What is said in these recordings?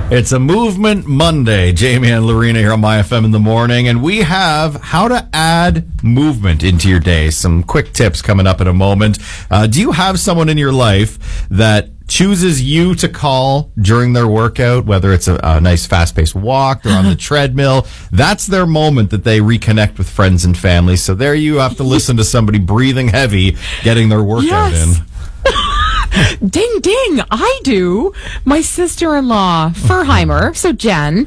It's a Movement Monday. Jamie and Lorena here on My FM in the morning, and we have how to add movement into your day. Some quick tips coming up in a moment. Do you have someone in your life that chooses you to call during their workout, whether it's a nice fast-paced walk or on the treadmill? That's their moment that they reconnect with friends and family. So there you have to listen to somebody breathing heavy, getting their workout in. Ding, ding. I do. My sister-in-law, Furheimer, so Jen,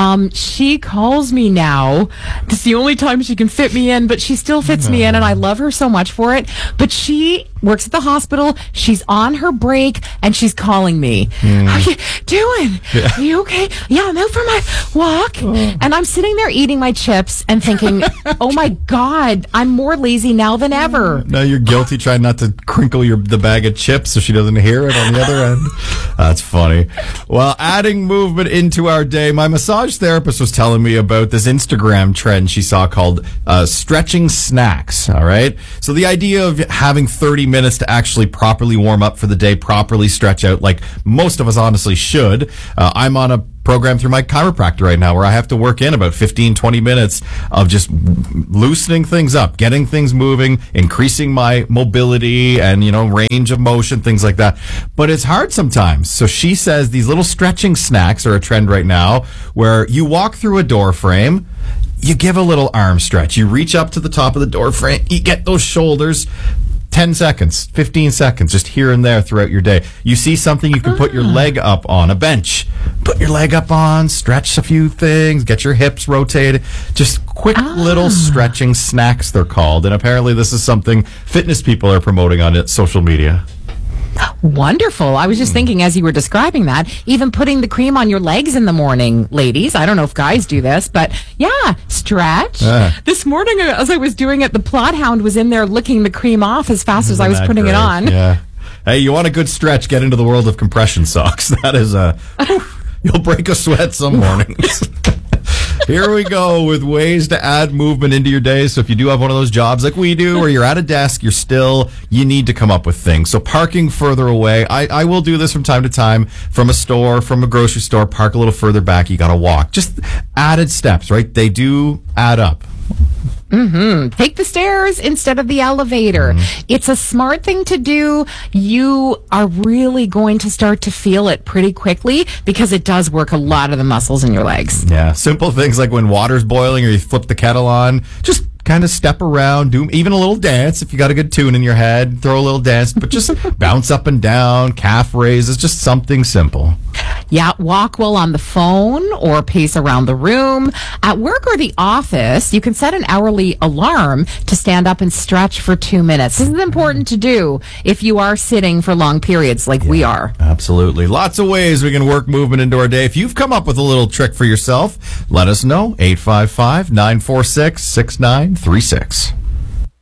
she calls me now. It's the only time she can fit me in, but she still fits me in, and I love her so much for it. But she works at the hospital. She's on her break, and she's calling me. How you doing? Are you okay? Yeah, I'm out for my walk. And I'm sitting there eating my chips and thinking, oh, my God, I'm more lazy now than ever. Now you're guilty trying not to crinkle the bag of chips so she doesn't hear it on the other end. That's funny. Well, adding movement into our day, my massage therapist was telling me about this Instagram trend she saw called stretching snacks. All right. So the idea of having 30 minutes to actually properly warm up for the day, properly stretch out, like most of us honestly should. I'm on a program through my chiropractor right now where I have to work in about 15, 20 minutes of just loosening things up, getting things moving, increasing my mobility and, range of motion, things like that. But it's hard sometimes. So she says these little stretching snacks are a trend right now where you walk through a door frame, you give a little arm stretch, you reach up to the top of the door frame, you get those shoulders, 10 seconds, 15 seconds, just here and there throughout your day. You see something you can put your leg up on, a bench. Put your leg up on, stretch a few things, get your hips rotated. Just quick little stretching snacks, they're called. And apparently this is something fitness people are promoting on social media. Wonderful. I was just thinking as you were describing that, even putting the cream on your legs in the morning, ladies. I don't know if guys do this, but yeah, stretch. This morning as I was doing it, the plot hound was in there licking the cream off as fast as I was putting it on. Yeah. Hey, you want a good stretch, get into the world of compression socks. That is you'll break a sweat some mornings. Here we go with ways to add movement into your day. So if you do have one of those jobs like we do, or you're at a desk, you need to come up with things. So parking further away. I will do this from time to time from a store, from a grocery store, park a little further back. You got to walk. Just added steps, right? They do add up. Take the stairs instead of the elevator. It's a smart thing to do. You are really going to start to feel it pretty quickly because it does work a lot of the muscles in your legs. Yeah, simple things like when water's boiling or you flip the kettle on, just kind of step around, do even a little dance if you got a good tune in your head, throw a little dance, but just bounce up and down, calf raises, just something simple. Yeah, walk while on the phone or pace around the room. At work or the office, you can set an hourly alarm to stand up and stretch for 2 minutes. This is important to do if you are sitting for long periods like we are. Absolutely. Lots of ways we can work movement into our day. If you've come up with a little trick for yourself, let us know. 855-946-6936.